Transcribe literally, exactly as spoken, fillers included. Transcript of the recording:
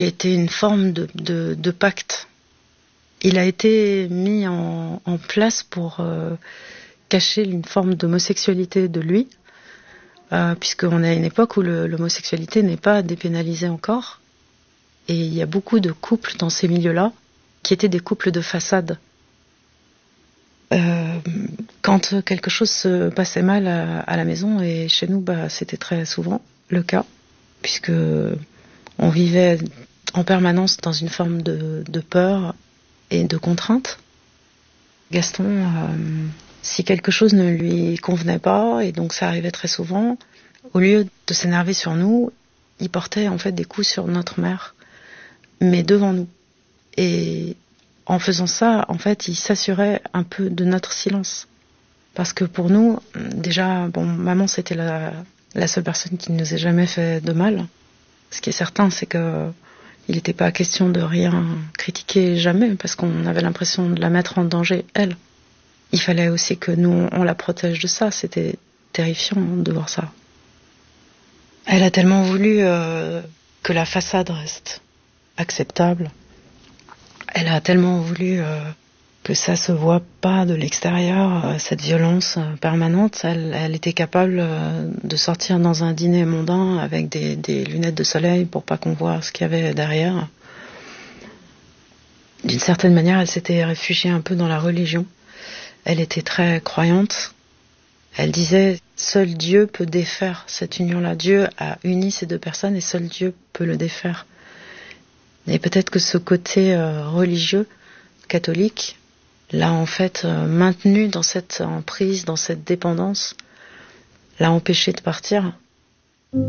était une forme de, de, de pacte. Il a été mis en, en place pour euh, cacher une forme d'homosexualité de lui, euh, puisqu'on est à une époque où le, l'homosexualité n'est pas dépénalisée encore. Et il y a beaucoup de couples dans ces milieux-là qui étaient des couples de façade. Euh, quand quelque chose se passait mal à, à la maison, et chez nous, bah, c'était très souvent le cas, puisque on vivait en permanence dans une forme de, de peur et de contrainte. Gaston, euh, si quelque chose ne lui convenait pas, et donc ça arrivait très souvent, au lieu de s'énerver sur nous, il portait en fait des coups sur notre mère, mais devant nous. Et en faisant ça, en fait, il s'assurait un peu de notre silence. Parce que pour nous, déjà, bon, maman, c'était la, la seule personne qui ne nous ait jamais fait de mal. Ce qui est certain, c'est que il n'était pas question de rien critiquer jamais, parce qu'on avait l'impression de la mettre en danger, elle. Il fallait aussi que nous, on la protège de ça. C'était terrifiant de voir ça. Elle a tellement voulu euh, que la façade reste acceptable. Elle a tellement voulu euh, que ça se voit pas de l'extérieur, euh, cette violence euh, permanente. Elle, elle était capable euh, de sortir dans un dîner mondain avec des, des lunettes de soleil pour pas qu'on voit ce qu'il y avait derrière. D'une certaine manière, elle s'était réfugiée un peu dans la religion. Elle était très croyante. Elle disait, seul Dieu peut défaire cette union-là. Dieu a uni ces deux personnes et seul Dieu peut le défaire. Et peut-être que ce côté euh, religieux, catholique, l'a en fait euh, maintenu dans cette emprise, dans cette dépendance, l'a empêché de partir.